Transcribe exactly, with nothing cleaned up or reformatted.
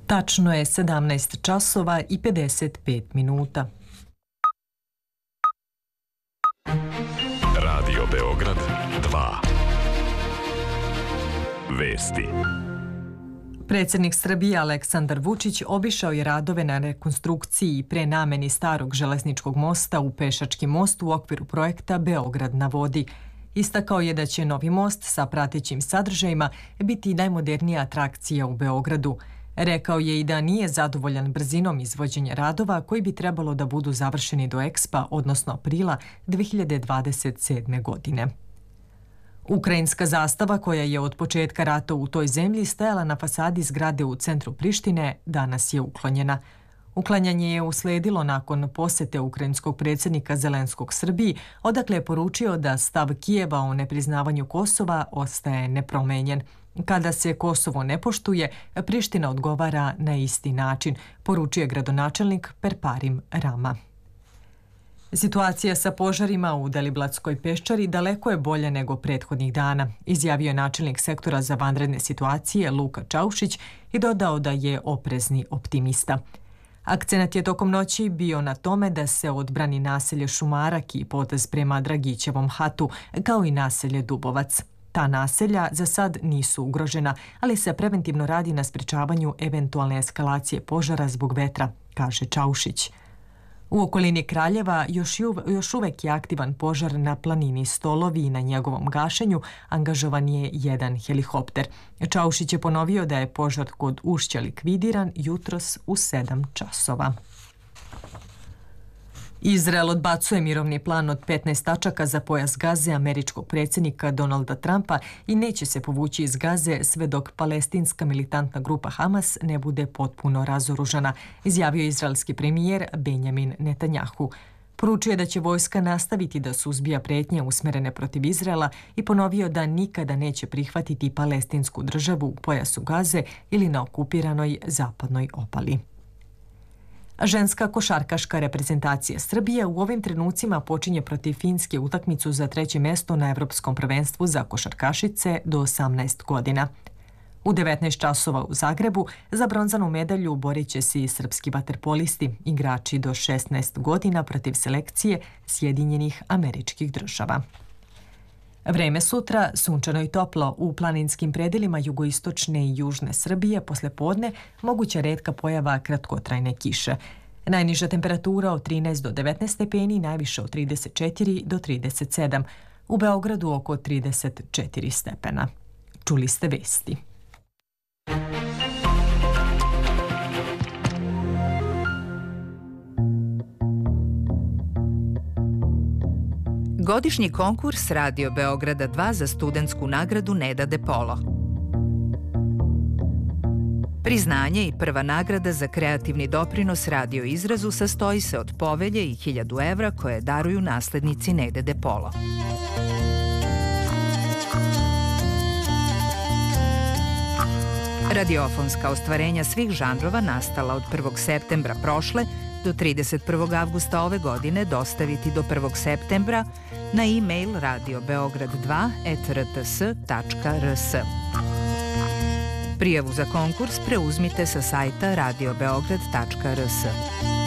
Tačno je sedamnaest časova i pedeset pet minuta. Radio Beograd dva. Vesti. Predsjednik Srbije Aleksandar Vučić obišao je radove na rekonstrukciji i prenameni starog železničkog mosta u pešački most u okviru projekta Beograd na vodi. Istakao je da će novi most sa pratećim sadržajima biti najmodernija atrakcija u Beogradu. Rekao je i da nije zadovoljan brzinom izvođenja radova koji bi trebalo da budu završeni do Ekspa, odnosno aprila dve hiljade dvadeset sedme. godine. Ukrajinska zastava koja je od početka rata u toj zemlji stajala na fasadi zgrade u centru Prištine, danas je uklonjena. Uklanjanje je usledilo nakon posete ukrajinskog predsjednika Zelenskog Srbiji, odakle je poručio da stav Kijeva o nepriznavanju Kosova ostaje nepromenjen. Kada se Kosovo ne poštuje, Priština odgovara na isti način, poručuje gradonačelnik Perparim Rama. Situacija sa požarima u Deliblatskoj peščari daleko je bolja nego prethodnih dana, izjavio je načelnik sektora za vanredne situacije Luka Čaušić i dodao da je oprezni optimista. Akcenat je tokom noći bio na tome da se odbrani naselje Šumarak i potez prema Dragićevom hatu, kao i naselje Dubovac. Ta naselja za sad nisu ugrožena, ali se preventivno radi na sprečavanju eventualne eskalacije požara zbog vetra, kaže Čaušić. U okolini Kraljeva još, juv, još uvek je aktivan požar na planini Stolovi i na njegovom gašenju angažovan je jedan helikopter. Čaušić je ponovio da je požar kod Ušća likvidiran jutros u sedam časova. Izrael odbacuje mirovni plan od petnaest tačaka za pojas Gaze američkog predsjednika Donalda Trumpa i neće se povući iz Gaze sve dok palestinska militantna grupa Hamas ne bude potpuno razoružana, izjavio izraelski premijer Benjamin Netanjahu. Poručuje da će vojska nastaviti da suzbija prijetnje usmjerene protiv Izraela i ponovio da nikada neće prihvatiti palestinsku državu u pojasu Gaze ili na okupiranoj zapadnoj obali. Ženska košarkaška reprezentacija Srbije u ovim trenucima počinje protiv Finske utakmicu za treće mjesto na Evropskom prvenstvu za košarkašice do osamnaest godina. U devetnaest časova u Zagrebu za bronzanu medalju borit će se i srpski vaterpolisti, igrači do šesnaest godina protiv selekcije Sjedinjenih Američkih Država. Vreme sutra, sunčano i toplo, u planinskim predelima jugoistočne i južne Srbije posle podne moguća retka pojava kratkotrajne kiše. Najniža temperatura od trinaest do devetnaest stepeni, najviše od trideset četiri do trideset sedam. U Beogradu oko trideset četiri stepena. Čuli ste vesti. Godišnji konkurs Radio Beograda dva za studentsku nagradu Neda de Polo. Priznanje i prva nagrada za kreativni doprinos radio izrazu sastoji se od povelje i hiljadu evra koje daruju naslednici Nede de Polo. Radiofonska ostvarenja svih žanrova nastala od prvog septembra prošle do trideset prvog avgusta ove godine dostaviti do prvog septembra na e-mail radio beograd dva et r t s tačka r s. Prijavu za konkurs preuzmite sa sajta radio beograd tačka r s.